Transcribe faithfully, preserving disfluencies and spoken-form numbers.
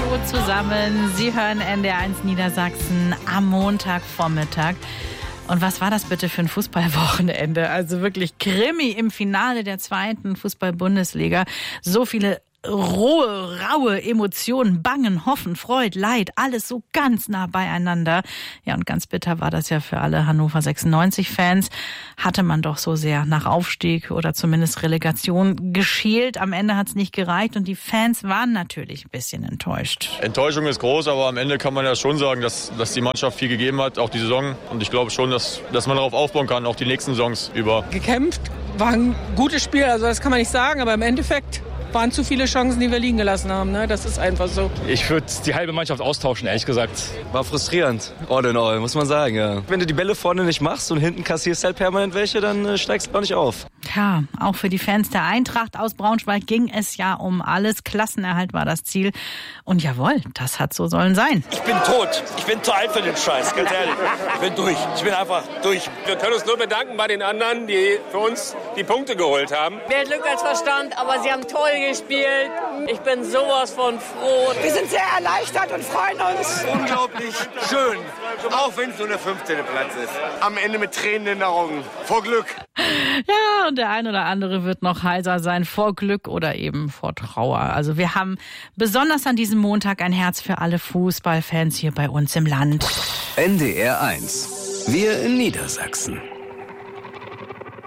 Hallo zusammen. Sie hören N D R eins Niedersachsen am Montagvormittag. Und was war das bitte für ein Fußballwochenende? Also wirklich Krimi im Finale der zweiten Fußball-Bundesliga. So viele rohe, raue Emotionen, Bangen, Hoffen, Freud, Leid, alles so ganz nah beieinander. Ja, und ganz bitter war das ja für alle Hannover sechsundneunzig-Fans. Hatte man doch so sehr nach Aufstieg oder zumindest Relegation geschielt. Am Ende hat es nicht gereicht und die Fans waren natürlich ein bisschen enttäuscht. Enttäuschung ist groß, aber am Ende kann man ja schon sagen, dass, dass die Mannschaft viel gegeben hat, auch die Saison. Und ich glaube schon, dass, dass man darauf aufbauen kann, auch die nächsten Saisons über. Gekämpft, war ein gutes Spiel, also das kann man nicht sagen, aber im Endeffekt waren zu viele Chancen, die wir liegen gelassen haben. Ne? Das ist einfach so. Ich würde die halbe Mannschaft austauschen, ehrlich gesagt. War frustrierend, all in all, muss man sagen. Ja. Wenn du die Bälle vorne nicht machst und hinten kassierst halt permanent welche, dann äh, steigst du auch nicht auf. Ja, auch für die Fans der Eintracht aus Braunschweig ging es ja um alles. Klassenerhalt war das Ziel. Und jawohl, das hat so sollen sein. Ich bin tot. Ich bin zu alt für den Scheiß, ganz ehrlich. Ich bin durch. Ich bin einfach durch. Wir können uns nur bedanken bei den anderen, die für uns die Punkte geholt haben. Mehr Glück als Verstand, aber sie haben toll gespielt. Ich bin sowas von froh. Wir sind sehr erleichtert und freuen uns. Unglaublich schön, auch wenn es nur der fünfzehnte Platz ist. Am Ende mit Tränen in den Augen, vor Glück. Ja, und der ein oder andere wird noch heiser sein vor Glück oder eben vor Trauer. Also wir haben besonders an diesem Montag ein Herz für alle Fußballfans hier bei uns im Land. N D R eins. Wir in Niedersachsen.